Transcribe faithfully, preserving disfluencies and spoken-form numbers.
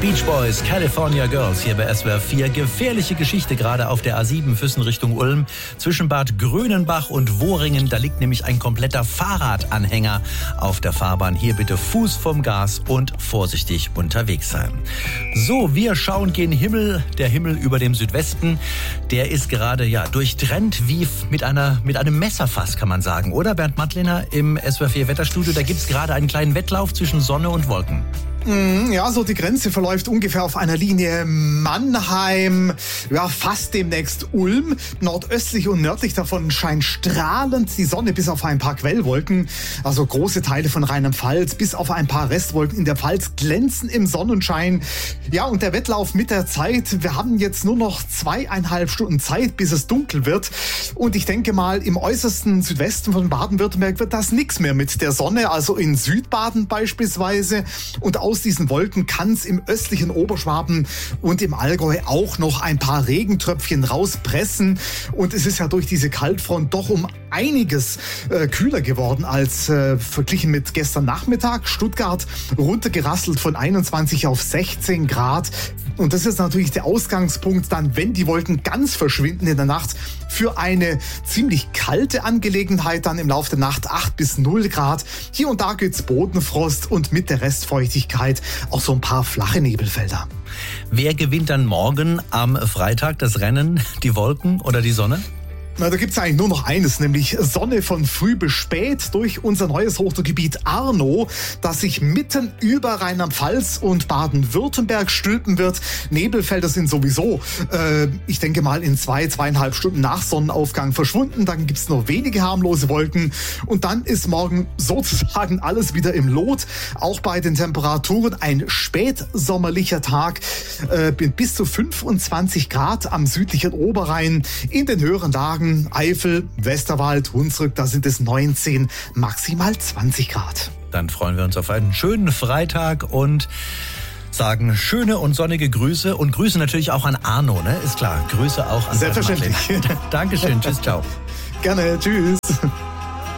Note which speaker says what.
Speaker 1: Beach Boys, California Girls hier bei S W R vier. Gefährliche Geschichte gerade auf der A sieben Füssen Richtung Ulm. Zwischen Bad Grönenbach und Wohringen, da liegt nämlich ein kompletter Fahrradanhänger auf der Fahrbahn. Hier bitte Fuß vom Gas und vorsichtig unterwegs sein. So, wir schauen gen Himmel. Der Himmel über dem Südwesten, der ist gerade ja durchtrennt wie mit einer mit einem Messerfass, kann man sagen. Oder Bernd Mattliner im S W R vier Wetterstudio, da gibt es gerade einen kleinen Wettlauf zwischen Sonne und Wolken.
Speaker 2: Ja, so die Grenze verläuft ungefähr auf einer Linie Mannheim, ja, fast demnächst Ulm. Nordöstlich und nördlich davon scheint strahlend die Sonne bis auf ein paar Quellwolken. Also große Teile von Rheinland-Pfalz bis auf ein paar Restwolken in der Pfalz glänzen im Sonnenschein. Ja, und der Wettlauf mit der Zeit. Wir haben jetzt nur noch zweieinhalb Stunden Zeit, bis es dunkel wird. Und ich denke mal, im äußersten Südwesten von Baden-Württemberg wird das nichts mehr mit der Sonne. Also in Südbaden beispielsweise. Und aus Aus diesen Wolken kann es im östlichen Oberschwaben und im Allgäu auch noch ein paar Regentröpfchen rauspressen. Und es ist ja durch diese Kaltfront doch um einiges äh, kühler geworden als äh, verglichen mit gestern Nachmittag. Stuttgart runtergerasselt von einundzwanzig auf sechzehn Grad. Und das ist natürlich der Ausgangspunkt dann, wenn die Wolken ganz verschwinden in der Nacht, für eine ziemlich kalte Angelegenheit dann im Laufe der Nacht acht bis null Grad. Hier und da gibt's Bodenfrost und mit der Restfeuchtigkeit auch so ein paar flache Nebelfelder.
Speaker 1: Wer gewinnt dann morgen am Freitag das Rennen? Die Wolken oder die Sonne?
Speaker 2: Na, da gibt's eigentlich nur noch eines, nämlich Sonne von früh bis spät durch unser neues Hochdruckgebiet Arno, das sich mitten über Rheinland-Pfalz und Baden-Württemberg stülpen wird. Nebelfelder sind sowieso, äh, ich denke mal, in zwei, zweieinhalb Stunden nach Sonnenaufgang verschwunden. Dann gibt's nur wenige harmlose Wolken und dann ist morgen sozusagen alles wieder im Lot. Auch bei den Temperaturen ein spätsommerlicher Tag äh, bis zu fünfundzwanzig Grad am südlichen Oberrhein. In den höheren Lagen Eifel, Westerwald, Hunsrück, da sind es neunzehn, maximal zwanzig Grad.
Speaker 1: Dann freuen wir uns auf einen schönen Freitag und sagen schöne und sonnige Grüße und Grüße natürlich auch an Arno, ne? Ist klar, Grüße auch an
Speaker 2: Selbstverständlich.
Speaker 1: Dankeschön, tschüss, ciao.
Speaker 2: Gerne, tschüss.